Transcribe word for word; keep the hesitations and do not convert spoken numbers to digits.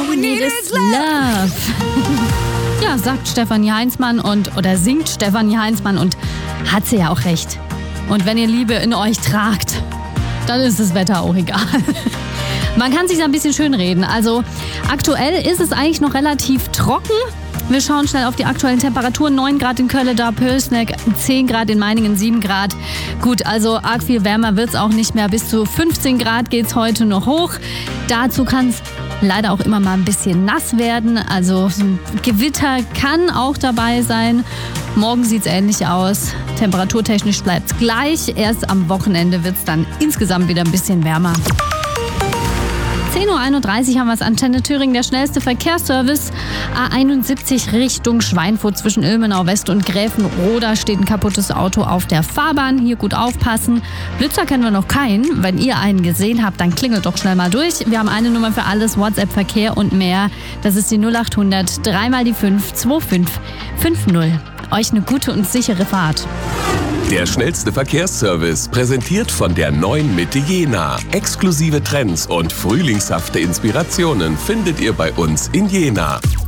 All we need is love. Ja, sagt Stefanie Heinzmann und, oder singt Stefanie Heinzmann und hat sie ja auch recht. Und wenn ihr Liebe in euch tragt, dann ist das Wetter auch egal. Man kann sich ein bisschen schönreden. Also aktuell ist es eigentlich noch relativ trocken. Wir schauen schnell auf die aktuellen Temperaturen. neun Grad in Köln, da Pölsneck, zehn Grad in Meiningen, sieben Grad. Gut, also arg viel wärmer wird es auch nicht mehr. Bis zu fünfzehn Grad geht es heute noch hoch. Dazu kann es leider auch immer mal ein bisschen nass werden. Also so ein Gewitter kann auch dabei sein. Morgen sieht es ähnlich aus. Temperaturtechnisch bleibt es gleich. Erst am Wochenende wird es dann insgesamt wieder ein bisschen wärmer. zehn Uhr einunddreißig haben wir es, Antenne Thüringen, der schnellste Verkehrsservice. A einundsiebzig Richtung Schweinfurt zwischen Ilmenau West und Gräfenroda steht ein kaputtes Auto auf der Fahrbahn. Hier gut aufpassen. Blitzer kennen wir noch keinen. Wenn ihr einen gesehen habt, dann klingelt doch schnell mal durch. Wir haben eine Nummer für alles, WhatsApp, Verkehr und mehr. Das ist die null acht hundert, dreimal die fünf, zwei fünf fünf null. Euch eine gute und sichere Fahrt. Der schnellste Verkehrsservice, präsentiert von der neuen Mitte Jena. Exklusive Trends und frühlingshafte Inspirationen findet ihr bei uns in Jena.